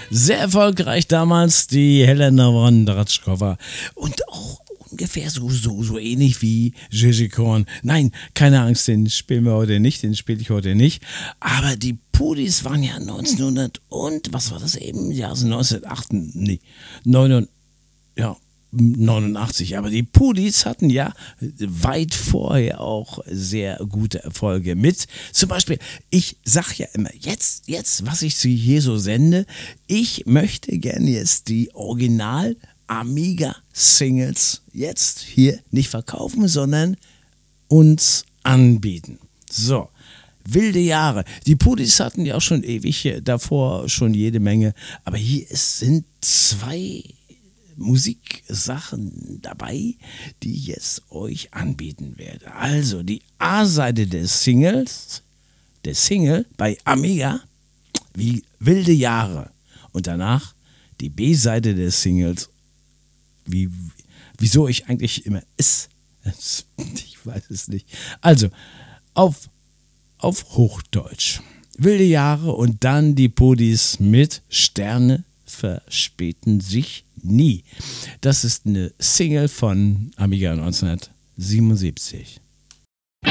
Sehr erfolgreich damals, die Helena Wondratschkova. Und auch ungefähr so ähnlich wie Gigi Korn. Nein, keine Angst, den spielen wir heute nicht, den spiele ich heute nicht. Aber die Pudis waren ja 1900 und, was war das eben? Ja, so 89, aber die Pudis hatten ja weit vorher auch sehr gute Erfolge mit. Zum Beispiel, ich sag ja immer, jetzt, was ich sie hier so sende, ich möchte gerne jetzt die Original Amiga-Singles jetzt hier nicht verkaufen, sondern uns anbieten. So, wilde Jahre. Die Pudis hatten ja auch schon ewig davor schon jede Menge, aber hier sind zwei Musiksachen dabei, die ich jetzt euch anbieten werde. Also die A-Seite des Singles, der Single bei Amiga, wie wilde Jahre. Und danach die B-Seite des Singles, wieso ich eigentlich immer ich weiß es nicht. Also auf Hochdeutsch. Wilde Jahre und dann die Pudis mit Sterne verspäten sich nie. Das ist eine Single von Amiga 1977.